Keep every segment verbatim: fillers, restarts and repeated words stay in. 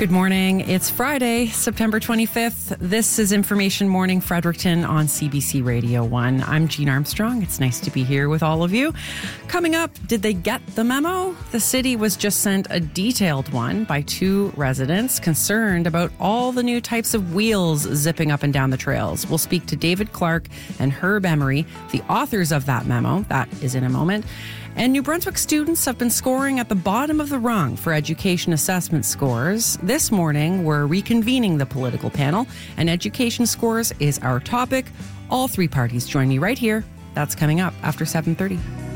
Good morning. It's Friday, September twenty-fifth. This is Information Morning Fredericton on C B C Radio one. I'm Jean Armstrong. It's nice to be here with all of you. Coming up, did they get the memo? The city was just sent a detailed one by two residents concerned about all the new types of wheels zipping up and down the trails. We'll speak to David Clark and Herb Emery, the authors of that memo. That is in a moment. And New Brunswick students have been scoring at the bottom of the rung for education assessment scores. This morning, we're reconvening the political panel, and education scores is our topic. All three parties join me right here. That's coming up after seven thirty.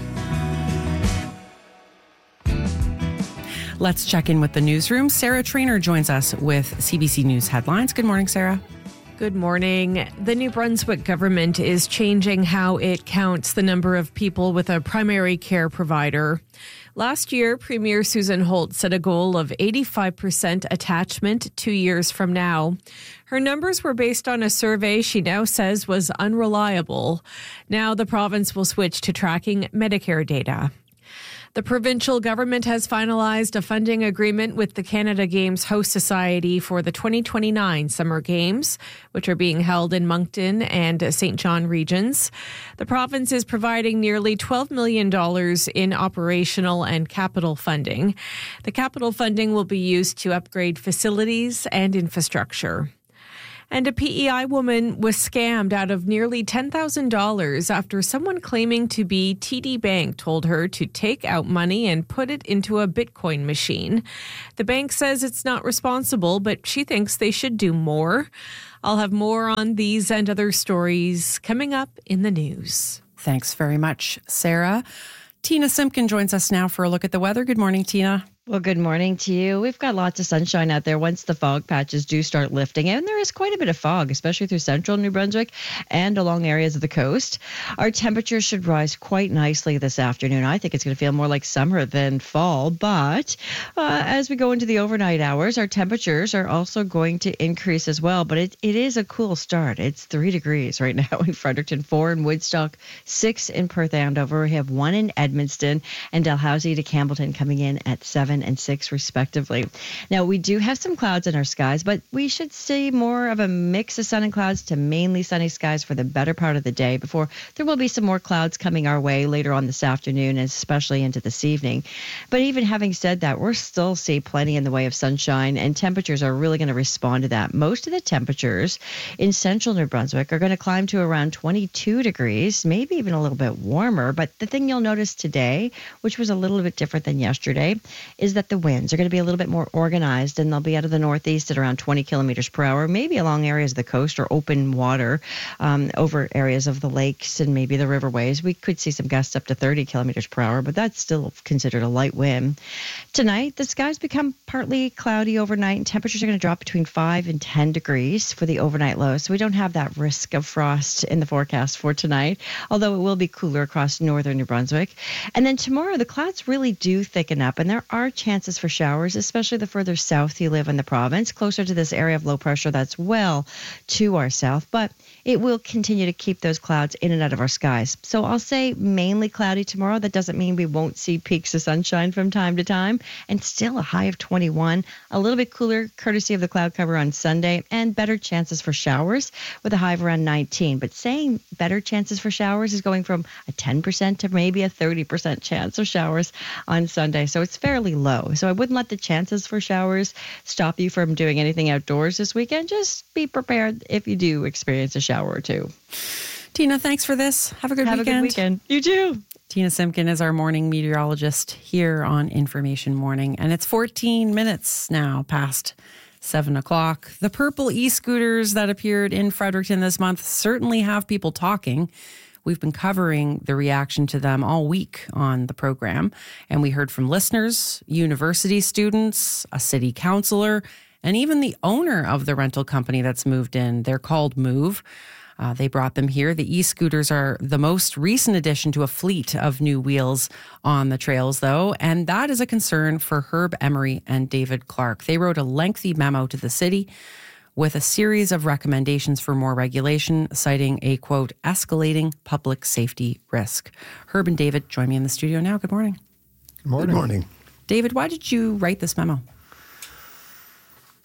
Let's check in with the newsroom. Sarah Trainer joins us with C B C News headlines. Good morning, Sarah. Good morning. The New Brunswick government is changing how it counts the number of people with a primary care provider. Last year, Premier Susan Holt set a goal of eighty-five percent attachment two years from now. Her numbers were based on a survey she now says was unreliable. Now the province will switch to tracking Medicare data. The provincial government has finalized a funding agreement with the Canada Games Host Society for the twenty twenty-nine Summer Games, which are being held in Moncton and Saint John regions. The province is providing nearly twelve million dollars in operational and capital funding. The capital funding will be used to upgrade facilities and infrastructure. And a P E I woman was scammed out of nearly ten thousand dollars after someone claiming to be T D Bank told her to take out money and put it into a Bitcoin machine. The bank says it's not responsible, but she thinks they should do more. I'll have more on these and other stories coming up in the news. Thanks very much, Sarah. Tina Simpkin joins us now for a look at the weather. Good morning, Tina. Well, good morning to you. We've got lots of sunshine out there once the fog patches do start lifting. And there is quite a bit of fog, especially through central New Brunswick and along areas of the coast. Our temperatures should rise quite nicely this afternoon. I think it's going to feel more like summer than fall. But uh, as we go into the overnight hours, our temperatures are also going to increase as well. But it, it is a cool start. It's three degrees right now in Fredericton, four in Woodstock, six in Perth Andover. We have one in Edmundston, and Dalhousie to Campbellton coming in at seven and six respectively. Now, we do have some clouds in our skies, but we should see more of a mix of sun and clouds to mainly sunny skies for the better part of the day before there will be some more clouds coming our way later on this afternoon and especially into this evening. But even having said that, we'll still see plenty in the way of sunshine, and temperatures are really going to respond to that. Most of the temperatures in central New Brunswick are going to climb to around twenty-two degrees, maybe even a little bit warmer. But the thing you'll notice today, which was a little bit different than yesterday, is that the winds are going to be a little bit more organized, and they'll be out of the northeast at around twenty kilometers per hour, maybe along areas of the coast or open water um, over areas of the lakes and maybe the riverways. We could see some gusts up to thirty kilometers per hour, but that's still considered a light wind. Tonight, the skies become partly cloudy overnight, and temperatures are going to drop between five and ten degrees for the overnight low. So we don't have that risk of frost in the forecast for tonight, although it will be cooler across northern New Brunswick. And then tomorrow, the clouds really do thicken up, and there are chances for showers, especially the further south you live in the province, closer to this area of low pressure that's well to our south. But it will continue to keep those clouds in and out of our skies. So I'll say mainly cloudy tomorrow. That doesn't mean we won't see peaks of sunshine from time to time, and still a high of twenty-one. A little bit cooler courtesy of the cloud cover on Sunday, and better chances for showers with a high of around nineteen. But saying better chances for showers is going from a ten percent to maybe a thirty percent chance of showers on Sunday. So it's fairly low. So I wouldn't let the chances for showers stop you from doing anything outdoors this weekend. Just be prepared if you do experience a shower or two. Tina, thanks for this. Have a good Have weekend. Have a good weekend. You too. Tina Simpkin is our morning meteorologist here on Information Morning. And it's fourteen minutes now past seven o'clock. The purple e-scooters that appeared in Fredericton this month certainly have people talking. We've been covering the reaction to them all week on the program. And we heard from listeners, university students, a city councillor, and even the owner of the rental company that's moved in. They're called Move. Uh, they brought them here. The e-scooters are the most recent addition to a fleet of new wheels on the trails, though, and that is a concern for Herb Emery and David Clark. They wrote a lengthy memo to the city with a series of recommendations for more regulation, citing a, quote, escalating public safety risk. Herb and David join me in the studio now. Good morning. Good morning. Good morning. David, why did you write this memo?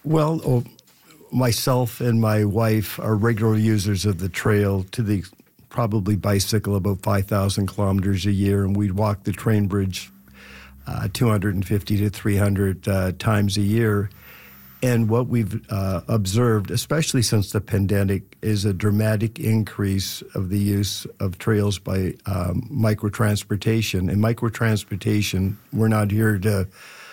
Well, oh, myself and my wife are regular users of the trail to the probably bicycle about five thousand kilometers a year, and we'd walk the train bridge uh, two hundred fifty to three hundred uh, times a year. And what we've uh, observed, especially since the pandemic, is a dramatic increase of the use of trails by um, microtransportation. And microtransportation, we're not here to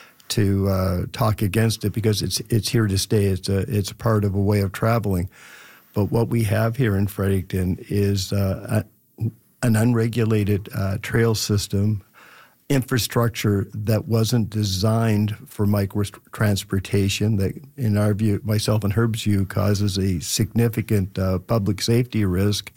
to uh, talk against it because it's it's here to stay. It's a it's a part of a way of traveling. But what we have here in Fredericton is uh, a, an unregulated uh, trail system, infrastructure that wasn't designed for microtransportation that, in our view, myself and Herb's view, causes a significant uh, public safety risk.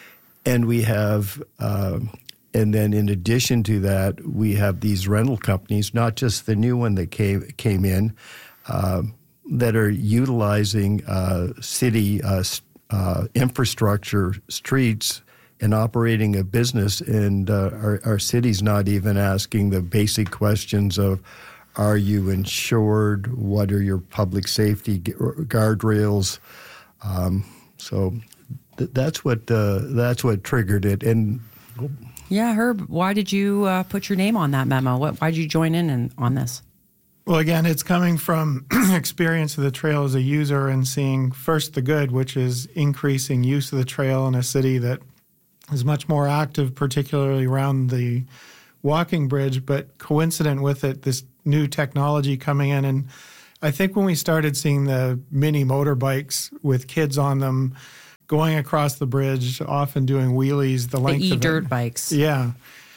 And we have, uh, and then in addition to that, we have these rental companies, not just the new one that came, came in, uh, that are utilizing uh, city uh, uh, infrastructure, streets, and operating a business, and uh, our, our city's not even asking the basic questions of, are you insured? What are your public safety guardrails? Um, so th- that's what uh, that's what triggered it. And yeah, Herb, why did you uh, put your name on that memo? What, why did you join in and, on this? Well, again, it's coming from experience of the trail as a user and seeing first the good, which is increasing use of the trail in a city that is much more active, particularly around the walking bridge, but coincident with it, this new technology coming in. And I think when we started seeing the mini motorbikes with kids on them going across the bridge, often doing wheelies the length the of e-dirt it. bikes. Yeah.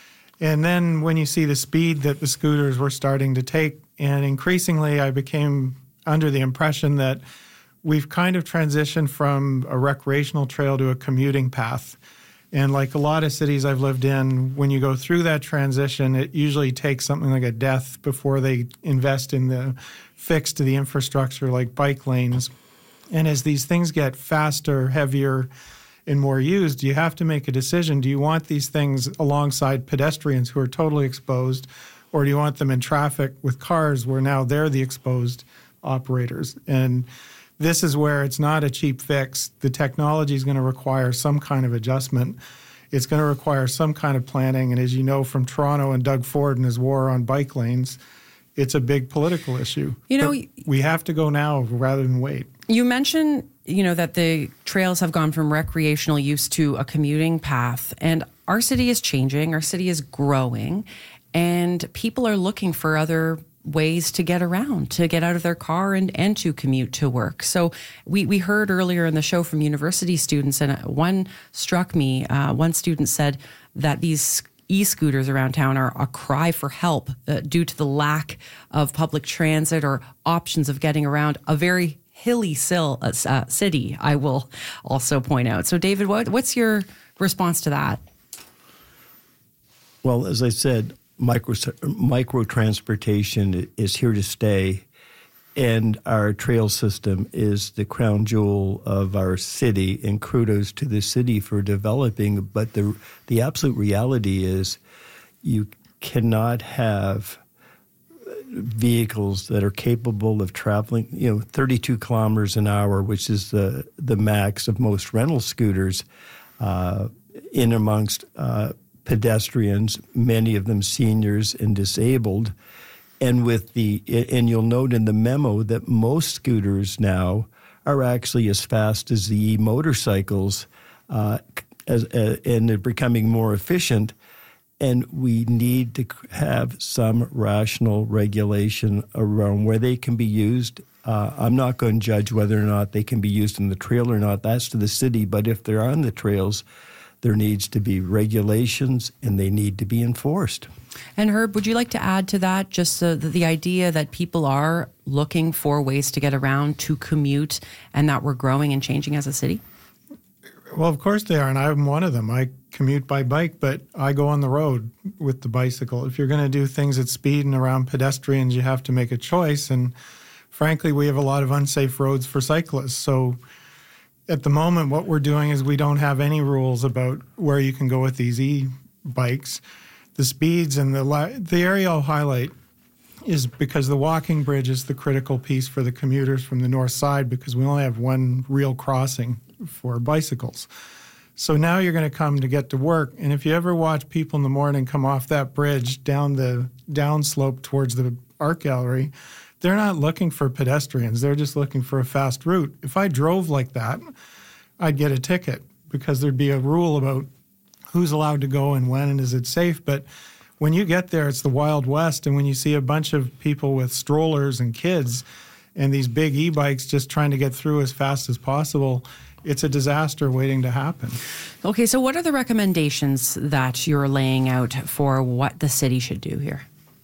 And then when you see the speed that the scooters were starting to take, and increasingly I became under the impression that we've kind of transitioned from a recreational trail to a commuting path. And like a lot of cities I've lived in, when you go through that transition, it usually takes something like a death before they invest in the fix to the infrastructure like bike lanes. And as these things get faster, heavier, and more used, you have to make a decision. Do you want these things alongside pedestrians who are totally exposed, or do you want them in traffic with cars where now they're the exposed operators? And this is where it's not a cheap fix. The technology is going to require some kind of adjustment. It's going to require some kind of planning. And as you know from Toronto and Doug Ford and his war on bike lanes, it's a big political issue. You know, but we have to go now rather than wait. You mentioned, you know, that the trails have gone from recreational use to a commuting path. And our city is changing. Our city is growing. And people are looking for other ways to get around, to get out of their car and, and to commute to work. So we, we heard earlier in the show from university students, and one struck me. Uh, one student said that these e-scooters around town are a cry for help uh, due to the lack of public transit or options of getting around a very hilly sil- uh, city, I will also point out. So David, what, what's your response to that? Well, as I said, Micro, micro transportation is here to stay, and our trail system is the crown jewel of our city, and kudos to the city for developing. But the the absolute reality is you cannot have vehicles that are capable of traveling, you know, thirty-two kilometers an hour, which is the, the max of most rental scooters, uh, in amongst uh pedestrians, many of them seniors and disabled. And with the, and you'll note in the memo that most scooters now are actually as fast as the e-motorcycles, uh, as, uh, and they're becoming more efficient. And we need to have some rational regulation around where they can be used. Uh, I'm not going to judge whether or not they can be used in the trail or not. That's to the city. But if they're on the trails, there needs to be regulations, and they need to be enforced. And Herb, would you like to add to that just uh, the, the idea that people are looking for ways to get around, to commute, and that we're growing and changing as a city? Well, of course they are, and I'm one of them. I commute by bike, but I go on the road with the bicycle. If you're going to do things at speed and around pedestrians, you have to make a choice. And frankly, we have a lot of unsafe roads for cyclists. So at the moment, what we're doing is we don't have any rules about where you can go with these e-bikes. The speeds and the la- the area I'll highlight is because the walking bridge is the critical piece for the commuters from the north side because we only have one real crossing for bicycles. So now you're going to come to get to work, and if you ever watch people in the morning come off that bridge down the downslope towards the art gallery, they're not looking for pedestrians. They're just looking for a fast route. If I drove like that, I'd get a ticket because there'd be a rule about who's allowed to go and when and is it safe. But when you get there, it's the Wild West, and when you see a bunch of people with strollers and kids and these big e-bikes just trying to get through as fast as possible, it's a disaster waiting to happen. Okay, so what are the recommendations that you're laying out for what the city should do here?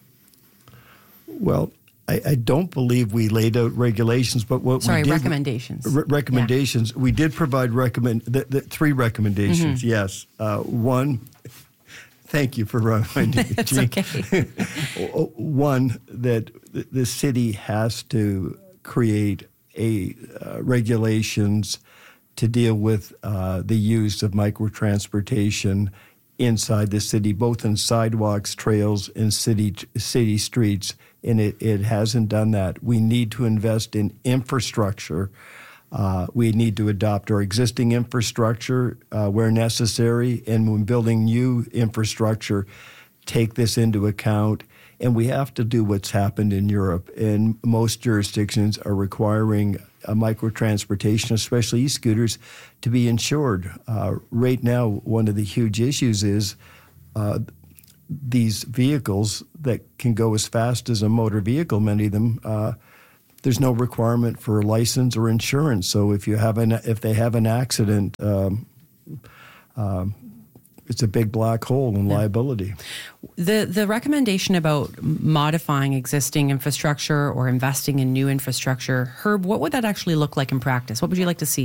Well, I, I don't believe we laid out regulations, but what Sorry, we did... recommendations. Re- recommendations. Yeah. We did provide recommend the, the three recommendations, mm-hmm. yes. Uh, one, thank you for reminding me, It's Jean. okay. One, that the, the city has to create a uh, regulations to deal with uh, the use of microtransportation inside the city, both in sidewalks, trails, and city city streets, and it, it hasn't done that. We need to invest in infrastructure. Uh, we need to adopt our existing infrastructure uh, where necessary, and when building new infrastructure, take this into account. And we have to do what's happened in Europe, and most jurisdictions are requiring a microtransportation, especially e-scooters, to be insured. Uh, right now, one of the huge issues is uh, these vehicles that can go as fast as a motor vehicle, many of them, uh, there's no requirement for a license or insurance. So if you have an, if they have an accident, um, um, it's a big black hole in liability. The the recommendation about modifying existing infrastructure or investing in new infrastructure, Herb, what would that actually look like in practice? What would you like to see?